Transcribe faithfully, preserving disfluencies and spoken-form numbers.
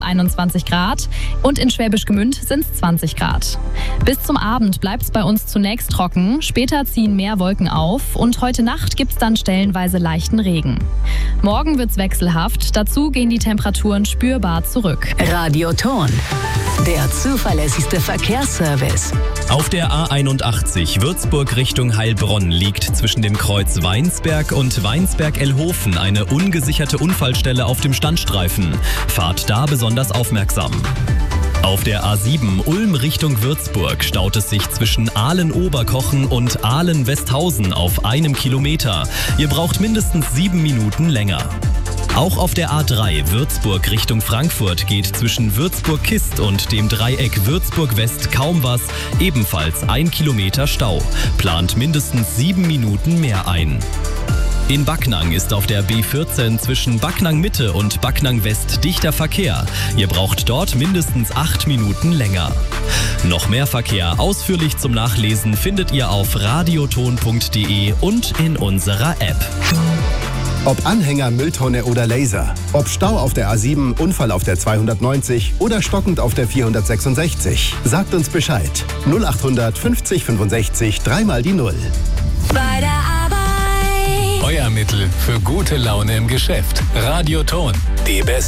einundzwanzig Grad und in Schwäbisch Gmünd sind es zwanzig Grad. Bis zum Abend bleibt es bei uns zunächst trocken, später ziehen mehr Wolken auf und heute Nacht gibt es dann stellenweise leichten Regen. Morgen wird es wechselhaft, dazu gehen die Temperaturen spürbar zurück. Radioton, der zuverlässigste Verkehrsservice. Auf der A einundachtzig Würzburg Richtung Heilbronn liegt zwischen dem Kreuz Weinsberg und Weinsberg-Elhofen eine ungesicherte Unfallstelle auf dem Standstreifen. Fahrt da besonders aufmerksam. Auf der A sieben Ulm Richtung Würzburg staut es sich zwischen Ahlen-Oberkochen und Ahlen-Westhausen auf einem Kilometer. Ihr braucht mindestens sieben Minuten länger. Auch auf der A drei Würzburg Richtung Frankfurt geht zwischen Würzburg-Kist und dem Dreieck Würzburg-West kaum was, ebenfalls ein Kilometer Stau. Plant mindestens sieben Minuten mehr ein. In Backnang ist auf der B vierzehn zwischen Backnang Mitte und Backnang West dichter Verkehr. Ihr braucht dort mindestens acht Minuten länger. Noch mehr Verkehr ausführlich zum Nachlesen findet ihr auf radioton punkt de und in unserer App. Ob Anhänger, Mülltonne oder Laser, ob Stau auf der A sieben, Unfall auf der zweihundertneunzig oder stockend auf der vierhundertsechsundsechzig. Sagt uns Bescheid. null achthundert fünfzig fünfundsechzig, dreimal die Null. Bei der Arbeit. Euer Mittel für gute Laune im Geschäft. Radioton, die beste